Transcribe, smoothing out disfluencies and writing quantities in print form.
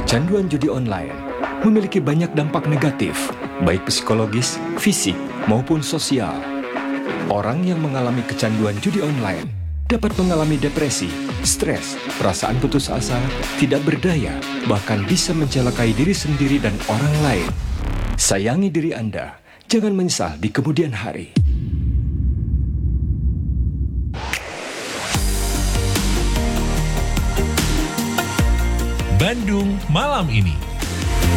Kecanduan judi online memiliki banyak dampak negatif, baik psikologis, fisik, maupun sosial. Orang yang mengalami kecanduan judi online dapat mengalami depresi, stres, perasaan putus asa, tidak berdaya, bahkan bisa mencelakai diri sendiri dan orang lain. Sayangi diri Anda, jangan menyesal di kemudian hari. Bandung Malam Ini.